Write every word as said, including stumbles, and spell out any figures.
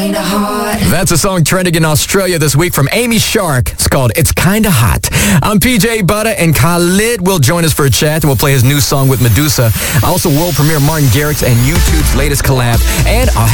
kinda hot. That's a song trending in Australia this week from Amy Shark. It's called It's Kinda Hot. I'm P J Butter, and Khalid will join us for a chat. We'll play his new song with Medusa. Also, world premiere Martin Garrix and YouTube's latest collab. And I'll have